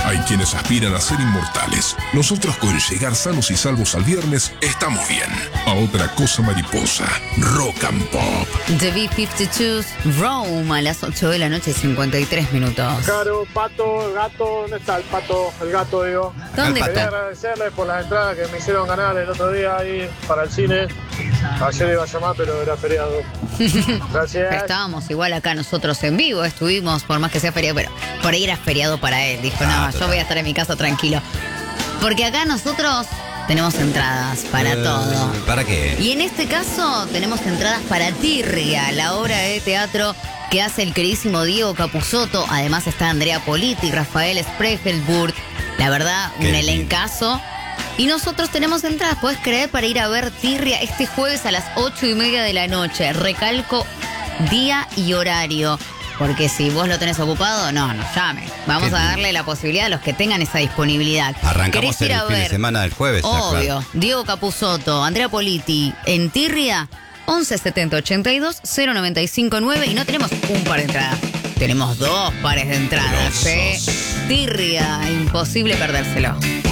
Hay quienes aspiran a ser inmortales. Nosotros, con llegar sanos y salvos al viernes, estamos bien. A otra cosa mariposa. Rock and Pop. The B-52's Rome a las 8 de la noche, 53 minutos. Caro, Pato, Gato, ¿dónde está el Pato? El gato, digo. ¿Dónde Quería está? agradecerles por las entradas que me hicieron ganar el otro día ahí para el cine. Ayer iba a llamar, pero era feriado. Gracias. Estábamos igual acá nosotros en vivo, estuvimos, por más que sea feriado, pero por ahí era feriado para él. Dijo, no, yo voy a estar en mi casa tranquilo. Porque acá nosotros tenemos entradas para todo. ¿Para qué? Y en este caso tenemos entradas para Tirria, la obra de teatro que hace el queridísimo Diego Capusotto. Además está Andrea Politi, Rafael Spregelburg. La verdad, Qué un lindo. elencazo. Y nosotros tenemos entradas, ¿puedes creer? Para ir a ver Tirria este jueves a las 8:30 de la noche. Recalco día y horario. Porque si vos lo tenés ocupado, no llamen. Vamos Qué a lindo. darle la posibilidad a los que tengan esa disponibilidad. Arrancamos ¿Querés ir el a fin de ver? semana del jueves. ya, Obvio. claro. Diego Capusotto, Andrea Politi, en Tirria, 11 70 82 095 9. Y no tenemos un par de entradas, tenemos 2 pares de entradas. Grosos. Tirria, imposible perdérselo.